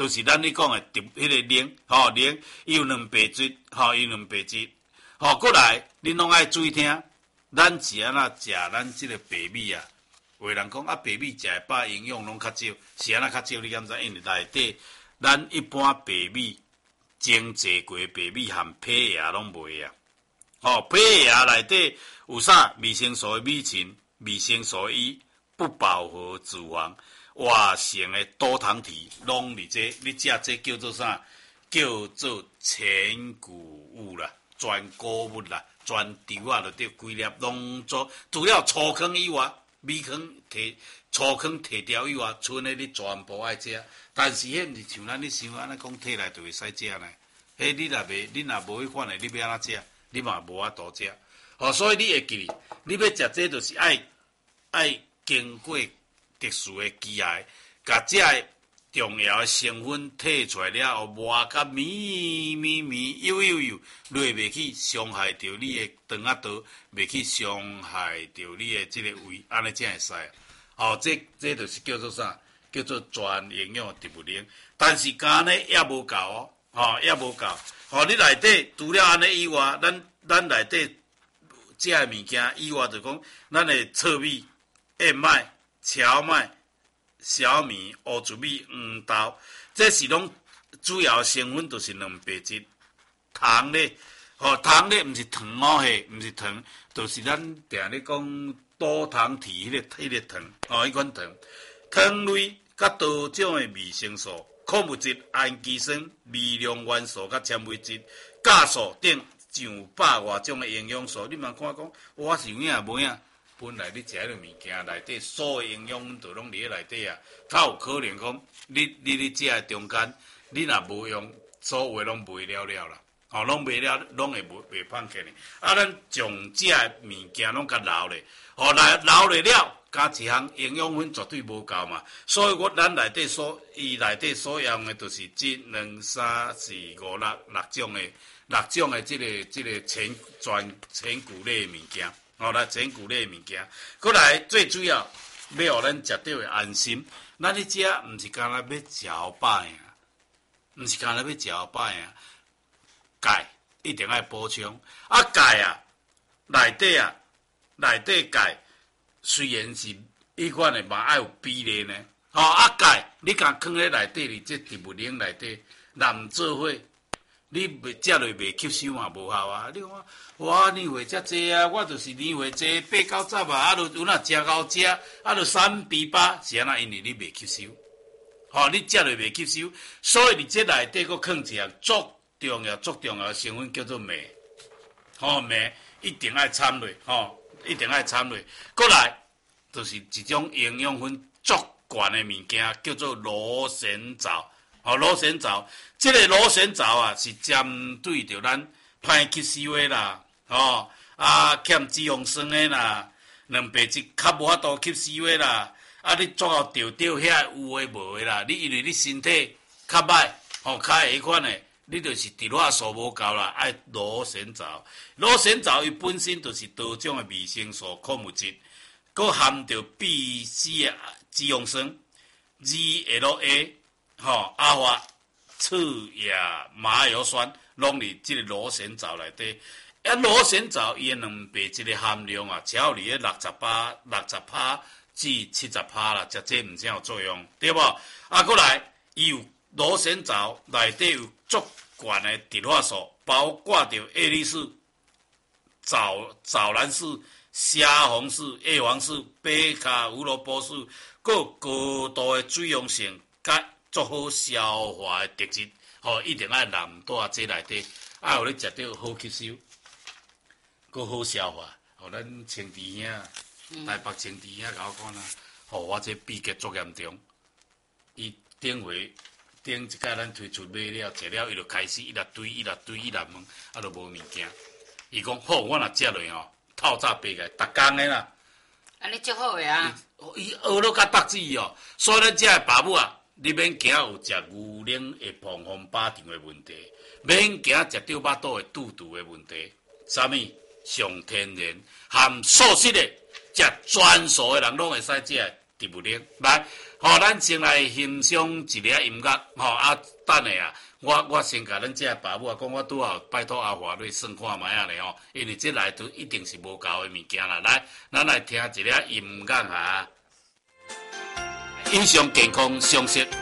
就是咱咧讲诶，迄个磷，磷伊有两白质，伊有两白质，过来恁拢爱注意听，咱是安怎食咱即个白米啊？有人讲啊，白米食会饱，营养拢较少，是安怎较少？你敢知？因为内底咱一般白米精制过白米含胚芽拢袂啊，胚芽内底有啥？维生素的米嗪、维生素 E、不饱和脂肪。活性的多糖体拢伫这，你食这叫做啥？叫做全谷物啦，全谷物啦，全豆啊，就对，规粒拢做，除了粗糠以外，米糠摕粗糠摕掉以外，剩的你全部爱食。但是迄毋是像咱咧想安尼讲，体内就会使食呢。迄你若袂，你若无迄款的，你要安怎食？你嘛无法度食。所以你会记，你要食这，就是爱经过特殊的机械，甲这个重要的成分摕出来了后，磨甲绵，油，落袂去伤害到你的肠仔道，袂去伤害到你的这个胃，安尼才会使。这就是叫做啥？叫做全营养的植物磷。但是干呢也无够也无够。你内底除了安尼以外，咱内底这个物件以外，就讲咱的糙米、燕麦。荞麦、小米、乌子米、黄豆，这是拢主要成分，就是两白质。糖咧，糖咧，毋是糖嘿，毋是糖，就是咱定咧讲多糖体迄个糖，迄款糖。糖类甲多种的维生素、矿物质、氨基酸、微量元素甲纤维质、酵素等上百外种的营养素。你嘛看讲，我是有影无影？本来你食迄个物件内底所有营养都拢伫咧内底啊，较有可能讲你食的中间，你若无用，所有拢卖了啦，拢卖了，拢会袂胖起呢。咱将这物件拢甲留咧，留咧了，加一项营养分绝对无够嘛。所以咱内底伊内底所用的，就是1、2、3、4、5、6种的这个全谷类的物件。来全谷类的物件，过来最主要要互咱食到的安心。咱咧食毋是干那要食饱呀，毋是干那要食饱呀。钙一定要补充。钙啊，内底钙虽然是迄款的嘛，爱有比例呢。钙你甲放咧内底哩，这植物磷内底，若毋做伙。你食落袂吸收嘛，无效啊！你讲我年岁遮济啊，我就是年岁济8、9、10啊，就有哪食到遮，就3比8，是安那？因为你袂吸收，你食落袂吸收，所以你这内底佫放一项足重要的成分叫做镁，镁一定爱掺落，一定爱掺落。过来就是一种营养分足悬的物件，叫做螺旋藻。螺旋藻，这个螺旋藻啊，是针对着咱歹吸收的啦，欠脂肪酸的啦，蛋白质较无法度吸收的啦，你做到钓遐有诶无诶啦，你因为你身体较歹，较会迄款诶，你就是植化素无够啦，爱螺旋藻。螺旋藻伊本身就是多种诶维生素、矿物质，佮含着必需诶脂肪酸 ，GLA。阿法次亚麻油酸拢伫即个螺旋藻内底。螺旋藻伊诶蛋白质的含量啊，只要伫咧60%至70%啦，食这毋啥有作用，对无？过来，伊有螺旋藻内底有足悬的植化素，包括着叶绿素、藻蓝素、虾红素、叶黄素、贝塔胡萝卜素，佮高度的水溶性，甲足好消化的特质，一定爱含在这内底，爱互你食到好吸收，佮好消化。咱青弟兄，台北青弟兄甲我讲啦，我这闭结足严重。伊顶一届咱推出买了，食了伊就开始一直堆问，就无物件。伊讲好，我若食落透早爬起来，逐工的啦。 安尼足好诶啊！ 伊学了甲达志所以咱遮个爸母啊。你免惊有食牛奶会膨风巴肠的问题，免惊食到巴肚会肚肚的问题。啥物上天然含素质的，食专属的人拢会使食植物奶。来， 吼，咱先来欣赏一个音乐，吼啊，等下啊，我先甲咱这爸母啊讲，我拄好拜托阿华来算看卖啊咧吼，因为这内头一定是无够的物件啦。来，咱来听一个音乐啊，影响健康常识。